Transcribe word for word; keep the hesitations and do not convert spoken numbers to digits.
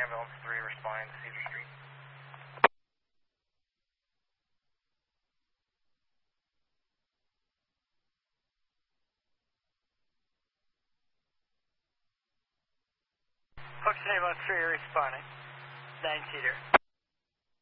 ambulance three responding to Cedar Street. Folks, ambulance three responding. nine Cedar.